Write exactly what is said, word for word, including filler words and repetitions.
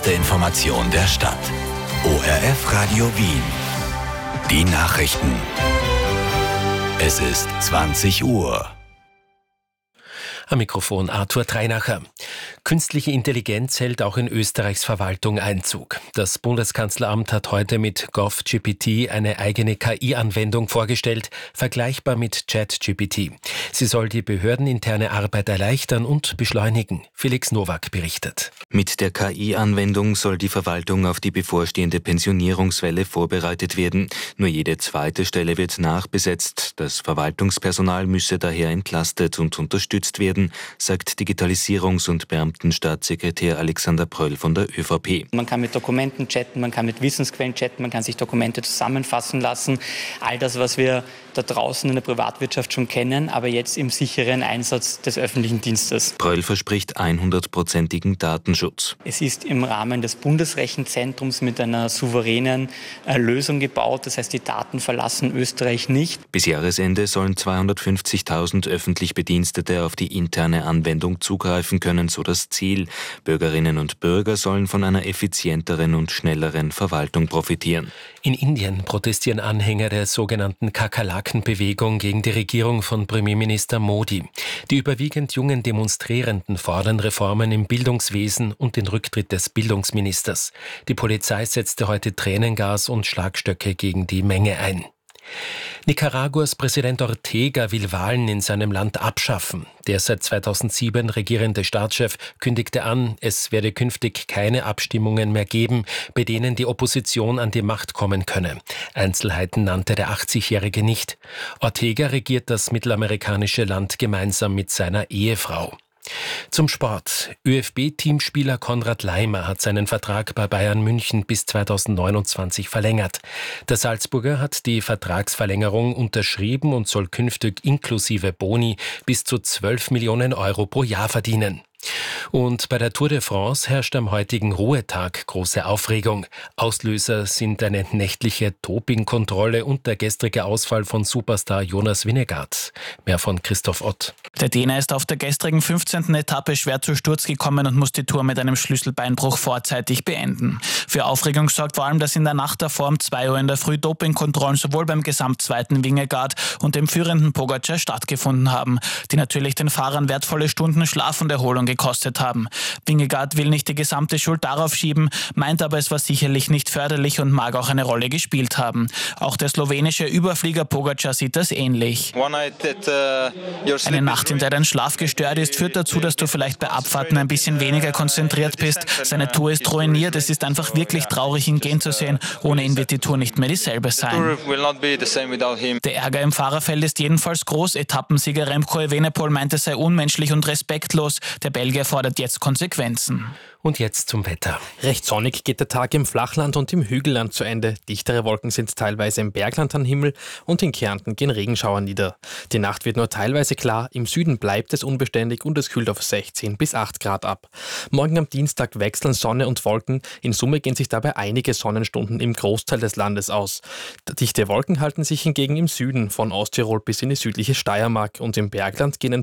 Die Information der Stadt. O R F Radio Wien. Die Nachrichten. Es ist zwanzig Uhr. Am Mikrofon Arthur Treinacher. Künstliche Intelligenz hält auch in Österreichs Verwaltung Einzug. Das Bundeskanzleramt hat heute mit GovGPT eine eigene K I-Anwendung vorgestellt, vergleichbar mit ChatGPT. Sie soll die behördeninterne Arbeit erleichtern und beschleunigen. Felix Nowak berichtet. Mit der K I-Anwendung soll die Verwaltung auf die bevorstehende Pensionierungswelle vorbereitet werden. Nur jede zweite Stelle wird nachbesetzt. Das Verwaltungspersonal müsse daher entlastet und unterstützt werden, sagt Digitalisierungs- und Beamtenstaatssekretär Alexander Pröll von der ÖVP. Man kann mit Dokumenten chatten, man kann mit Wissensquellen chatten, man kann sich Dokumente zusammenfassen lassen. All das, was wir da draußen in der Privatwirtschaft schon kennen, aber jetzt im sicheren Einsatz des öffentlichen Dienstes. Pröll verspricht hundertprozentigen Datenschutz. Es ist im Rahmen des Bundesrechenzentrums mit einer souveränen äh, Lösung gebaut. Das heißt, die Daten verlassen Österreich nicht. Bis Jahresende sollen zweihundertfünfzigtausend öffentlich Bedienstete auf die interne Anwendung zugreifen können, so das Ziel. Bürgerinnen und Bürger sollen von einer effizienteren und schnelleren Verwaltung profitieren. In Indien protestieren Anhänger der sogenannten Kakerlaken-Bewegung gegen die Regierung von Premierminister Modi. Die überwiegend jungen Demonstrierenden fordern Reformen im Bildungswesen und den Rücktritt des Bildungsministers. Die Polizei setzte heute Tränengas und Schlagstöcke gegen die Menge ein. Nicaraguas Präsident Ortega will Wahlen in seinem Land abschaffen. Der seit zweitausendsieben regierende Staatschef kündigte an, es werde künftig keine Abstimmungen mehr geben, bei denen die Opposition an die Macht kommen könne. Einzelheiten nannte der achtzigjährige nicht. Ortega regiert das mittelamerikanische Land gemeinsam mit seiner Ehefrau. Zum Sport. ÖFB-Teamspieler Konrad Laimer hat seinen Vertrag bei Bayern München bis zweitausendneunundzwanzig verlängert. Der Salzburger hat die Vertragsverlängerung unterschrieben und soll künftig inklusive Boni bis zu zwölf Millionen Euro pro Jahr verdienen. Und bei der Tour de France herrscht am heutigen Ruhetag große Aufregung. Auslöser sind eine nächtliche Dopingkontrolle und der gestrige Ausfall von Superstar Jonas Vingegaard. Mehr von Christoph Ott. Der Däner ist auf der gestrigen fünfzehnten Etappe schwer zu Sturz gekommen und muss die Tour mit einem Schlüsselbeinbruch vorzeitig beenden. Für Aufregung sorgt vor allem, dass in der Nacht davor um zwei Uhr in der Früh Dopingkontrollen sowohl beim Gesamtzweiten Vingegaard und dem führenden Pogacar stattgefunden haben, die natürlich den Fahrern wertvolle Stunden Schlaf und Erholung gekostet haben. Vingegaard will nicht die gesamte Schuld darauf schieben, meint aber, es war sicherlich nicht förderlich und mag auch eine Rolle gespielt haben. Auch der slowenische Überflieger Pogacar sieht das ähnlich. Eine Nacht, in der dein Schlaf gestört ist, führt dazu, dass du vielleicht bei Abfahrten ein bisschen weniger konzentriert bist. Seine Tour ist ruiniert, es ist einfach wirklich traurig, ihn gehen zu sehen. Ohne ihn wird die Tour nicht mehr dieselbe sein. Der Ärger im Fahrerfeld ist jedenfalls groß. Etappensieger Remco Evenepoel meint, es sei unmenschlich und respektlos. Der Belgier fordert jetzt Konsequenzen. Und jetzt zum Wetter. Recht sonnig geht der Tag im Flachland und im Hügelland zu Ende. Dichtere Wolken sind teilweise im Bergland am Himmel und in Kärnten gehen Regenschauer nieder. Die Nacht wird nur teilweise klar, im Süden bleibt es unbeständig und es kühlt auf sechzehn bis acht Grad ab. Morgen am Dienstag wechseln Sonne und Wolken. In Summe gehen sich dabei einige Sonnenstunden im Großteil des Landes aus. Dichte Wolken halten sich hingegen im Süden von Osttirol bis in die südliche Steiermark und im Bergland gehen ein